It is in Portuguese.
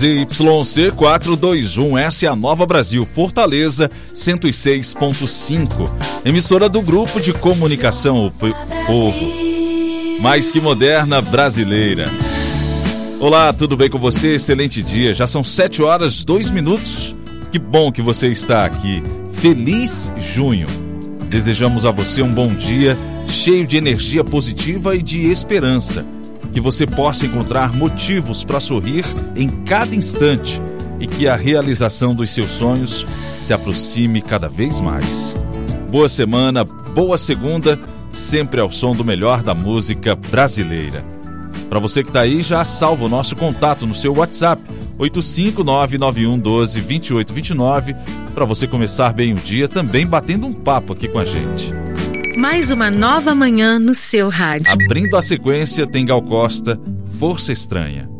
ZYC 421, essa é a Nova Brasil, Fortaleza 106.5, emissora do Grupo de Comunicação O Povo, mais que moderna brasileira. Olá, tudo bem com você? Excelente dia, já são 7h02. Que bom que você está aqui. Feliz junho. Desejamos a você um bom dia, cheio de energia positiva e de esperança. Que você possa encontrar motivos para sorrir em cada instante e que a realização dos seus sonhos se aproxime cada vez mais. Boa semana, boa segunda, sempre ao som do melhor da música brasileira. Para você que está aí, já salva o nosso contato no seu WhatsApp, 85991122829, para você começar bem o dia também batendo um papo aqui com a gente. Mais uma nova manhã no seu rádio. Abrindo a sequência, tem Gal Costa, Força Estranha.